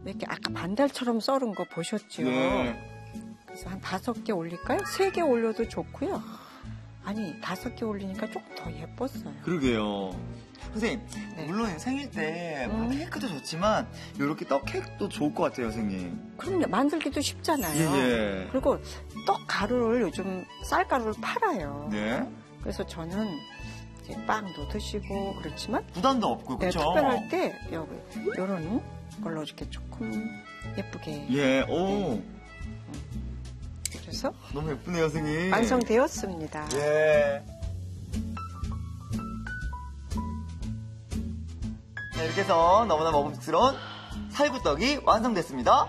이렇게 아까 반달처럼 썰은 거 보셨죠? 네. 그래서 한 5개 올릴까요? 3개 올려도 좋고요. 아니 5개 올리니까 조금 더 예뻤어요. 그러게요. 선생님, 네. 물론 생일 때 케이크도 좋지만 이렇게 떡 케이크도 좋을 것 같아요, 선생님. 그럼요. 만들기도 쉽잖아요. 예. 그리고 떡 가루를 요즘 쌀가루를 팔아요. 네. 그래서 저는 이제 빵도 드시고 그렇지만 부담도 없고, 네, 그렇죠? 특별할 때 요런 걸로 이렇게 조금 예쁘게. 예, 오. 그래서 너무 예쁘네요, 선생님. 완성되었습니다. 예. 네, 이렇게 해서 너무나 먹음직스러운 살구떡이 완성됐습니다.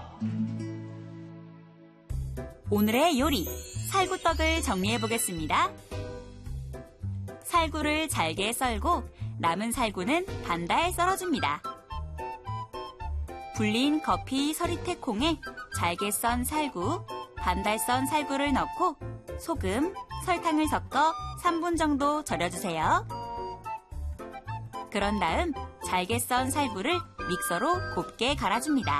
오늘의 요리, 살구떡을 정리해 보겠습니다. 살구를 잘게 썰고 남은 살구는 반달 썰어줍니다. 불린 커피 서리태 콩에 잘게 썬 살구, 반달 썬 살구를 넣고 소금, 설탕을 섞어 3분 정도 절여주세요. 그런 다음 잘게 썬 살구를 믹서로 곱게 갈아줍니다.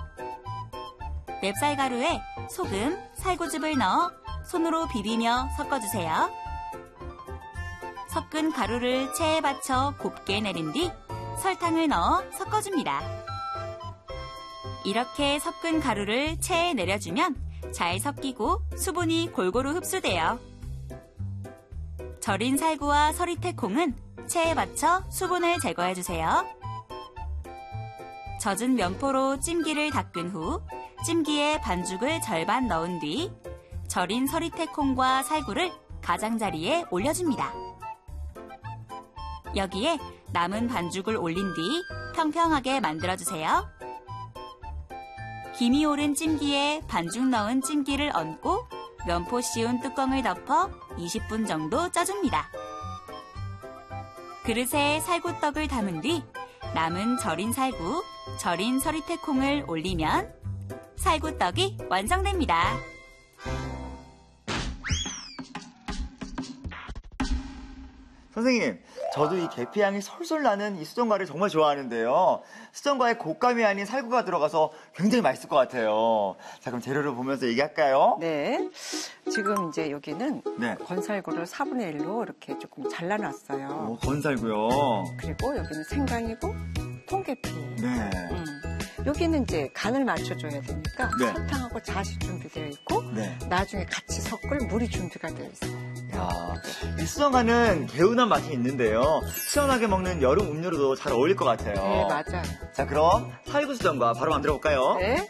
맵쌀 가루에 소금, 살구즙을 넣어 손으로 비비며 섞어주세요. 섞은 가루를 체에 받쳐 곱게 내린 뒤 설탕을 넣어 섞어줍니다. 이렇게 섞은 가루를 체에 내려주면 잘 섞이고 수분이 골고루 흡수돼요. 절인 살구와 서리태 콩은 체에 받쳐 수분을 제거해주세요. 젖은 면포로 찜기를 닦은 후 찜기에 반죽을 절반 넣은 뒤 절인 서리태 콩과 살구를 가장자리에 올려줍니다. 여기에 남은 반죽을 올린 뒤 평평하게 만들어주세요. 김이 오른 찜기에 반죽 넣은 찜기를 얹고 면포 씌운 뚜껑을 덮어 20분 정도 쪄줍니다. 그릇에 살구떡을 담은 뒤 남은 절인 살구, 절인 서리태 콩을 올리면 살구떡이 완성됩니다. 선생님, 저도 이 계피향이 솔솔 나는 이 수정과를 정말 좋아하는데요. 수정과에 곶감이 아닌 살구가 들어가서 굉장히 맛있을 것 같아요. 자, 그럼 재료를 보면서 얘기할까요? 네. 지금 이제 여기는 네. 건살구를 4분의 1로 이렇게 조금 잘라놨어요. 건살구요. 그리고 여기는 생강이고 통계피. 네. 여기는 이제 간을 맞춰줘야 되니까 네. 설탕하고 잣이 준비되어 있고 네. 나중에 같이 섞을 물이 준비가 되어 있어요. 야, 이 수정과는 개운한 맛이 있는데요. 시원하게 먹는 여름 음료로도 잘 어울릴 것 같아요. 네, 맞아요. 자, 그럼 살구 수정과 바로 만들어 볼까요? 네.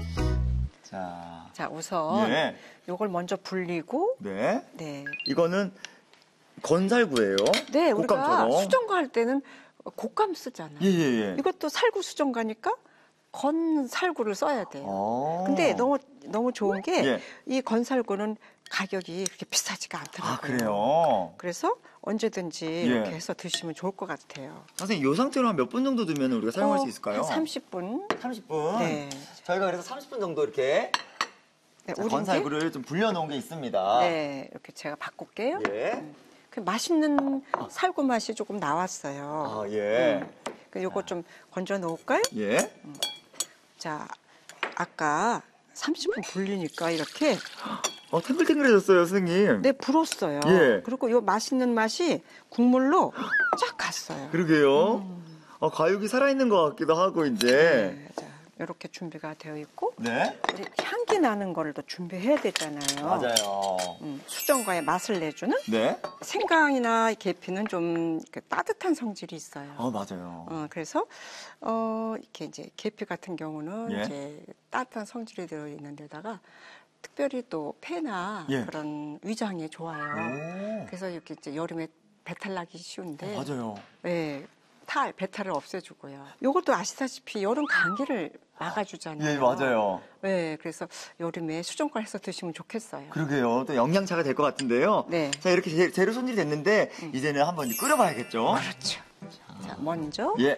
자, 우선 네. 요걸 먼저 불리고 네. 네. 이거는 건살구예요. 네, 우리가 곶감처럼. 수정과 할 때는 곶감 쓰잖아요. 예. 이것도 살구 수정과니까 건살구를 써야 돼요. 근데 너무 좋은 게 이 예. 건살구는 가격이 그렇게 비싸지가 않더라고요. 아, 그래요? 그래서 언제든지 이렇게 해서 드시면 좋을 것 같아요. 선생님, 이 상태로 한 몇 분 정도 두면 우리가 사용할 수 있을까요? 한 30분. 30분? 네. 저희가 그래서 30분 정도 이렇게 네, 건살구를 좀 불려놓은 게 있습니다. 네, 이렇게 제가 바꿀게요. 예. 그 맛있는 살구 맛이 조금 나왔어요. 아, 예. 요거 좀 건져 놓을까요? 예. 자, 아까 30분 불리니까 이렇게 탱글탱글해졌어요, 선생님. 네, 불었어요. 예. 그리고 요 맛있는 맛이 국물로 쫙 갔어요. 그러게요. 과육이 살아있는 것 같기도 하고, 이제. 네, 자, 이렇게 준비가 되어 있고 네. 우리 향기 나는 거를 또 준비해야 되잖아요. 맞아요. 수정과의 맛을 내주는 네. 생강이나 계피는 좀 따뜻한 성질이 있어요. 맞아요. 그래서 이렇게 이제 계피 같은 경우는 예. 이제 따뜻한 성질이 들어 있는 데다가 특별히 또 폐나 예. 그런 위장에 좋아요. 그래서 이렇게 이제 여름에 배탈 나기 쉬운데 맞아요. 네, 배탈을 없애주고요. 이것도 아시다시피 여름 감기를 막아주잖아요. 예, 맞아요. 네, 그래서 여름에 수정과 해서 드시면 좋겠어요. 그러게요. 또 영양차가 될 것 같은데요. 네. 자, 이렇게 재료 손질이 됐는데, 이제는 한번 끓여봐야겠죠. 그렇죠. 자, 먼저 예.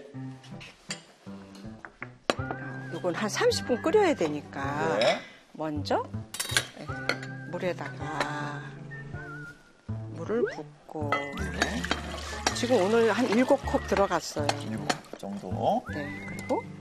이건 한 30분 끓여야 되니까 네. 먼저 물에다가 물을 붓고 지금 오늘 한 7컵 들어갔어요. 7컵 정도. 네, 그리고